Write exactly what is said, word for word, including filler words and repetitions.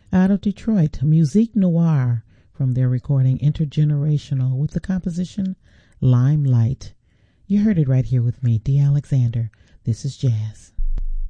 Out of Detroit, Musique Noire from their recording Intergenerational with the composition Limelight. You heard it right here with me, Dee Alexander. This is Jazz.